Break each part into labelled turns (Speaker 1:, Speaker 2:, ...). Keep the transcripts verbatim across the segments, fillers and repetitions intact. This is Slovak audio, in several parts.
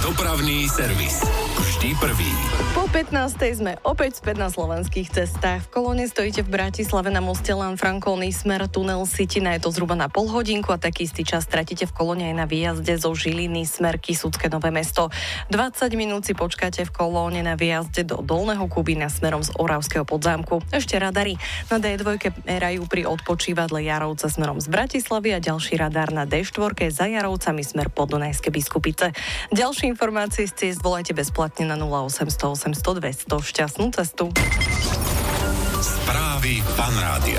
Speaker 1: Dopravný servis. Vždy prvý.
Speaker 2: Po pätnástej sme opäť späť na slovenských cestách. V kolóne stojíte v Bratislave na moste Lanfrankovný smer tunel Sitina. Je to zhruba na pol hodinku a taký istý čas stratíte v kolóne aj na výjazde zo Žiliny smer Kysucké Nové Mesto. dvadsať minút si počkáte v kolóne na výjazde do Dolného Kubína smerom z Oravského Podzámku. Ešte radary. Na dé dva merajú pri odpočívadle Jarovce smerom z Bratislavy a ďalší radar na dé štyri za Jarovcami smer Podunajské Biskupice. Ďalšie informácie z ciest volajte bezplatne na nula osemsto osemsto dvesto. Šťastnú cestu.
Speaker 1: Správy Fan Rádia.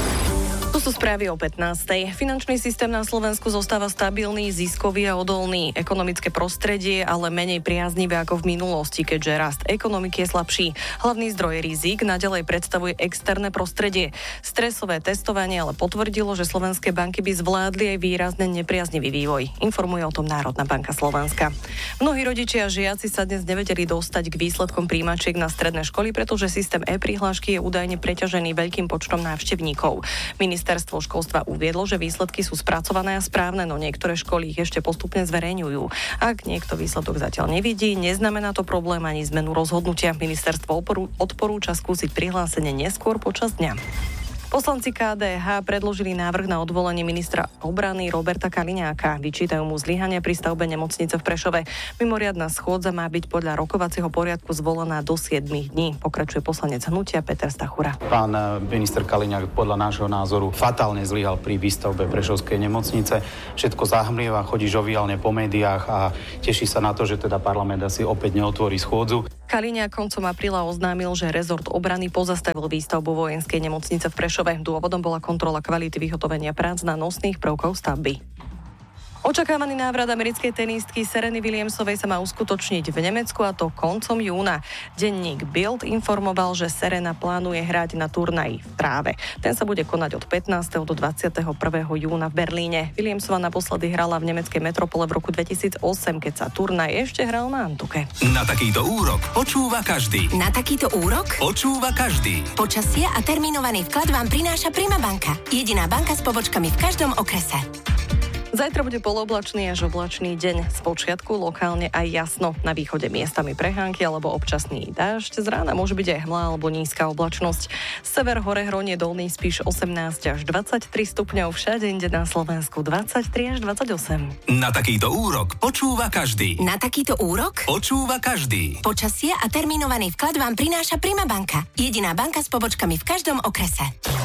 Speaker 2: Tu sú správy o pätnástej. Finančný systém na Slovensku zostáva stabilný, ziskový a odolný. Ekonomické prostredie ale menej priaznivé ako v minulosti, keďže rast ekonomiky je slabší. Hlavný zdroj rizik naďalej predstavuje externé prostredie. Stresové testovanie ale potvrdilo, že slovenské banky by zvládli aj výrazne nepriaznivý vývoj. Informuje o tom Národná banka Slovenska. Mnohí rodičia a žiaci sa dnes nevedeli dostať k výsledkom príjmačiek na stredné školy, pretože systém e-prihlášky je údajne preťažený veľkým počtom návštevníkov. Ministerstvo školstva uviedlo, že výsledky sú spracované a správne, no niektoré školy ich ešte postupne zverejňujú. Ak niekto výsledok zatiaľ nevidí, neznamená to problém ani zmenu rozhodnutia. Ministerstvo odporúča skúsiť prihlásenie neskôr počas dňa. Poslanci ká dé há predložili návrh na odvolanie ministra obrany Roberta Kaliňáka. Vyčítajú mu zlyhania pri stavbe nemocnice v Prešove. Mimoriadna schôdza má byť podľa rokovacieho poriadku zvolená do siedmich dní. Pokračuje poslanec hnutia Peter Stachura.
Speaker 3: Pán minister Kaliňák podľa nášho názoru fatálne zlyhal pri výstavbe Prešovskej nemocnice. Všetko zahmlieva, chodí žoviálne po médiách a teší sa na to, že teda parlament asi opäť neotvorí schôdzu.
Speaker 2: Kaliňák koncom apríla oznámil, že rezort obrany pozastavil výstavbu vojenskej nemocnice v Prešove. Dôvodom bola kontrola kvality vyhotovenia prác na nosných prvkov stavby. Očakávaný návrat americkej tenistky Sereny Williamsovej sa má uskutočniť v Nemecku, a to koncom júna. Denník Bild informoval, že Serena plánuje hrať na turnaji v Tráve. Ten sa bude konať od pätnásteho do dvadsiateho prvého júna v Berlíne. Williamsova naposledy hrala v nemeckej metropole v roku dvetisícosem, keď sa turnaj ešte hral na Antuke.
Speaker 1: Na takýto úrok počúva každý.
Speaker 4: Na takýto úrok
Speaker 1: Počúva každý.
Speaker 4: počasie a termínovaný vklad vám prináša Prima banka. Jediná banka s pobočkami v každom okrese.
Speaker 2: Zajtra bude poloblačný až oblačný deň. Spočiatku lokálne aj jasno. Na východe miestami prehánky alebo občasný dážď. Z rána môže byť aj hmla alebo nízka oblačnosť. Sever hore hronie Dolný Spiš osemnásť až dvadsaťtri stupňov. Všade inde na Slovensku dvadsaťtri až dvadsaťosem.
Speaker 1: Na takýto úrok počúva každý.
Speaker 4: Na takýto úrok
Speaker 1: Počúva každý.
Speaker 4: počasie a termínovaný vklad vám prináša Prima banka. Jediná banka s pobočkami v každom okrese.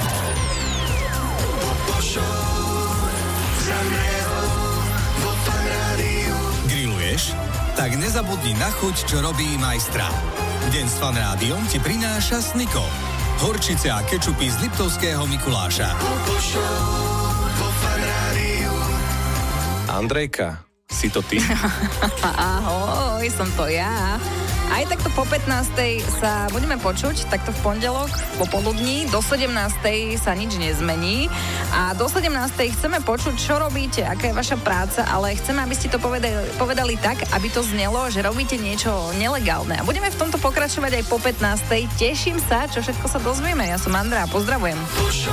Speaker 5: Grilluješ? Tak nezabudni na chuť, čo robí majstra. Deň s Fan Rádiom ti prináša Snico. Horčice a kečupy z Liptovského Mikuláša.
Speaker 6: Andrejka, si to ty?
Speaker 7: Ahoj, som to ja. Aj takto po pätnástej sa budeme počuť, takto v pondelok, popoludní, do sedemnástej sa nič nezmení a do sedemnástej chceme počuť, čo robíte, aká je vaša práca, ale chceme, aby ste to povedali, povedali tak, aby to znelo, že robíte niečo nelegálne. A budeme v tomto pokračovať aj po pätnástej. Teším sa, čo všetko sa dozvieme. Ja som Andrea, pozdravujem.